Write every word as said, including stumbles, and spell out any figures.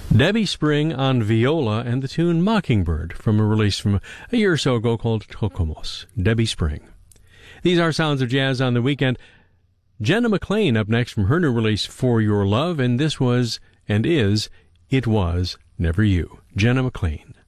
Debbie Spring on viola and the tune Mockingbird from a release from a year or so ago called Tocomos. Debbie Spring. These are Sounds of Jazz on the Weekend. Jenna McLean up next from her new release For Your Love, and this was and is It Was Never You. Jenna McLean.